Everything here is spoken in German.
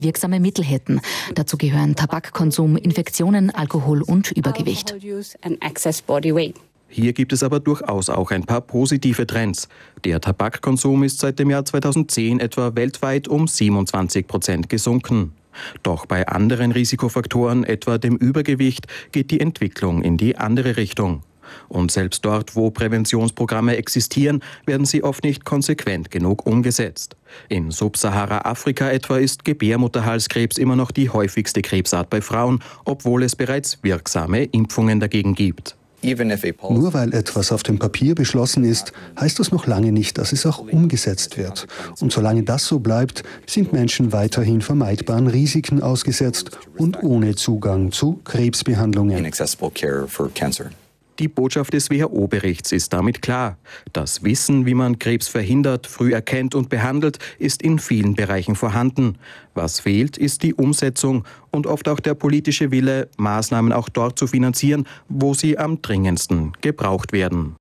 wirksame Mittel hätten. Dazu gehören Tabakkonsum, Infektionen, Alkohol und Übergewicht. Hier gibt es aber durchaus auch ein paar positive Trends. Der Tabakkonsum ist seit dem Jahr 2010 etwa weltweit um 27% gesunken. Doch bei anderen Risikofaktoren, etwa dem Übergewicht, geht die Entwicklung in die andere Richtung. Und selbst dort, wo Präventionsprogramme existieren, werden sie oft nicht konsequent genug umgesetzt. In Subsahara-Afrika etwa ist Gebärmutterhalskrebs immer noch die häufigste Krebsart bei Frauen, obwohl es bereits wirksame Impfungen dagegen gibt. Nur weil etwas auf dem Papier beschlossen ist, heißt das noch lange nicht, dass es auch umgesetzt wird. Und solange das so bleibt, sind Menschen weiterhin vermeidbaren Risiken ausgesetzt und ohne Zugang zu Krebsbehandlungen. Die Botschaft des WHO-Berichts ist damit klar. Das Wissen, wie man Krebs verhindert, früh erkennt und behandelt, ist in vielen Bereichen vorhanden. Was fehlt, ist die Umsetzung und oft auch der politische Wille, Maßnahmen auch dort zu finanzieren, wo sie am dringendsten gebraucht werden.